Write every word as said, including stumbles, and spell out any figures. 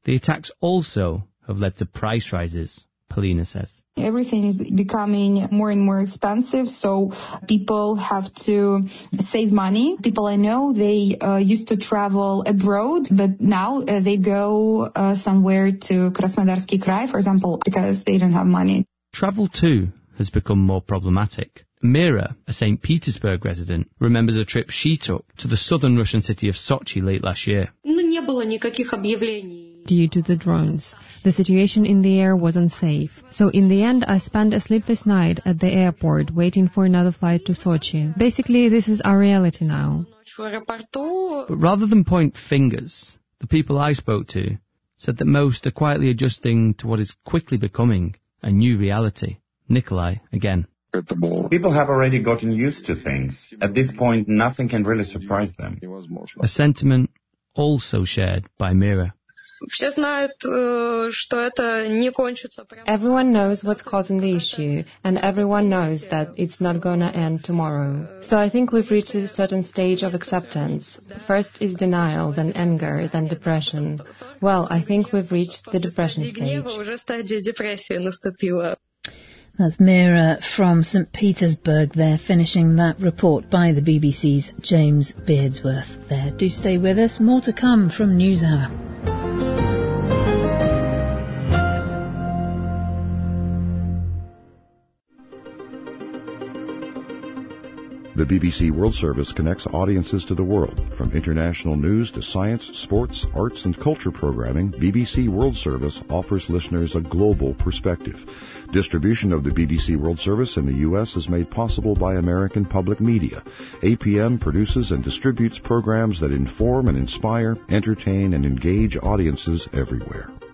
The attacks also have led to price rises, Polina says. Everything is becoming more and more expensive, so people have to save money. People I know, they uh, used to travel abroad, but now uh, they go uh, somewhere to Krasnodarsky Krai, for example, because they don't have money. Travel, too, has become more problematic. Mira, a Saint Petersburg resident, remembers a trip she took to the southern Russian city of Sochi late last year. Due to the drones, the situation in the air was unsafe. So in the end, I spent a sleepless night at the airport waiting for another flight to Sochi. Basically, this is our reality now. But rather than point fingers, the people I spoke to said that most are quietly adjusting to what is quickly becoming a new reality. Nikolai again. People have already gotten used to things. At this point, nothing can really surprise them. A sentiment also shared by Mira. Everyone knows what's causing the issue, and everyone knows that it's not gonna end tomorrow. So I think we've reached a certain stage of acceptance. First is denial, then anger, then depression. Well, I think we've reached the depression stage. That's Mira from Saint Petersburg there, finishing that report by the B B C's James Beardsworth there. Do stay with us. More to come from NewsHour. The B B C World Service connects audiences to the world. From international news to science, sports, arts and culture programming, B B C World Service offers listeners a global perspective. Distribution of the B B C World Service in the U S is made possible by American Public Media. A P M produces and distributes programs that inform and inspire, entertain and engage audiences everywhere.